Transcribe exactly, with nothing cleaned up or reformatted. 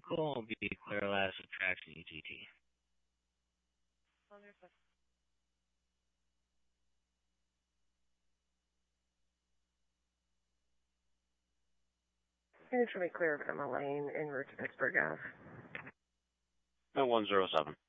vehicle will be clear last subtraction E T T. Finish me clear of Emma Lane en route to Pittsburgh Ave. one zero seven.